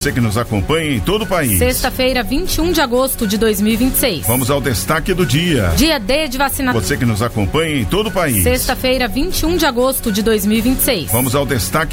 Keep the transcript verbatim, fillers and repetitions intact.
Você que nos acompanha em todo o país. Sexta-feira, vinte e um de agosto de dois mil e vinte e seis. Vamos ao destaque do dia. Dia D de vacinação. Você que nos acompanha em todo o país. Sexta-feira, vinte e um de agosto de dois mil e vinte e seis. Vamos ao destaque